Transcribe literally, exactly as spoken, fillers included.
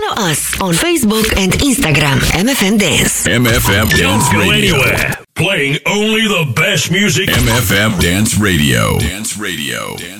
Follow us on Facebook and Instagram, M F M Dance. M F M Dance Don't go Radio. anywhere. Playing only the best music. M F M Dance Radio. Dance Radio. Dance